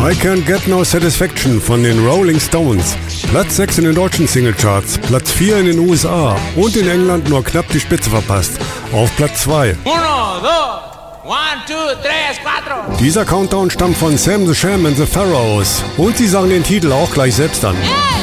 I Can't Get No Satisfaction von den Rolling Stones. Platz 6 in den deutschen Singlecharts, Platz 4 in den USA und in England nur knapp die Spitze verpasst. Auf Platz 2. 1, 2, 1, 2, 3, 4. Dieser Countdown stammt von Sam the Sham and the Pharaohs und sie sagen den Titel auch gleich selbst an. Hey!